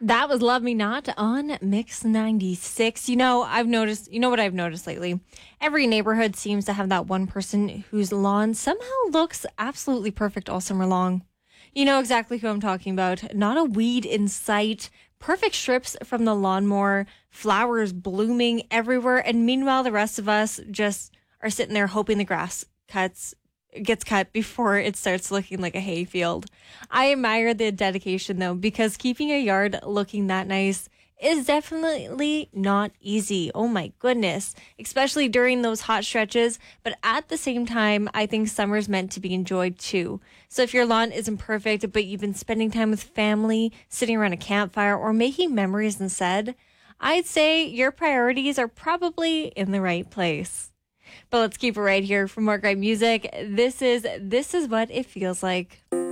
That was Love Me Not on Mix 96. You know what I've noticed lately? Every neighborhood seems to have that one person whose lawn somehow looks absolutely perfect all summer long. You know exactly who I'm talking about. Not a weed in sight, perfect strips from the lawnmower, flowers blooming everywhere, and meanwhile the rest of us just are sitting there hoping the grass gets cut before it starts looking like a hayfield. I admire the dedication though, because keeping a yard looking that nice is definitely not easy. Oh my goodness, especially during those hot stretches. But at the same time, I think summer's meant to be enjoyed too. So if your lawn isn't perfect, but you've been spending time with family, sitting around a campfire, or making memories instead, I'd say your priorities are probably in the right place. But let's keep it right here for more great music. This is What It Feels Like.